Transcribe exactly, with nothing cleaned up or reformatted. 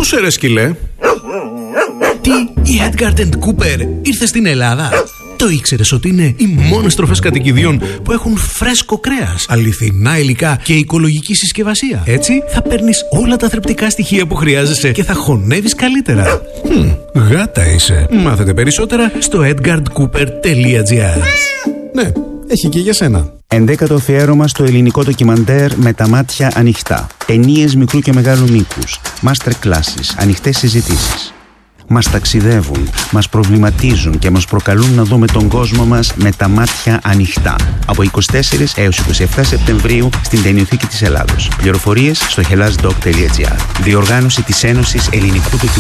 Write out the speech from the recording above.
Ακούσε ρε σκυλέ. Τι, η Edgard and Cooper ήρθε στην Ελλάδα? Το ήξερες ότι είναι οι μόνες τροφές κατοικιδίων που έχουν φρέσκο κρέας, αληθινά υλικά και οικολογική συσκευασία? Έτσι θα παίρνεις όλα τα θρεπτικά στοιχεία που χρειάζεσαι και θα χωνεύεις καλύτερα. Hm, γάτα είσαι. Μάθετε περισσότερα στο edgard cooper τελεία gr. Ναι, έχει και για σένα. Ενδέκατο αφιέρωμα στο ελληνικό ντοκιμαντέρ «Με τα μάτια ανοιχτά». Ταινίες μικρού και μεγάλου μήκους, master classes, ανοιχτές συζητήσεις. Μας ταξιδεύουν, μας προβληματίζουν και μας προκαλούν να δούμε τον κόσμο μας με τα μάτια ανοιχτά. Από εικοστή τέταρτη έως εικοστή εβδόμη Σεπτεμβρίου στην Ταινιοθήκη της Ελλάδος. Πληροφορίες στο hellasdoc τελεία gr. Διοργάνωση της Ένωσης Ελληνικού Ντοκιμαντέρ.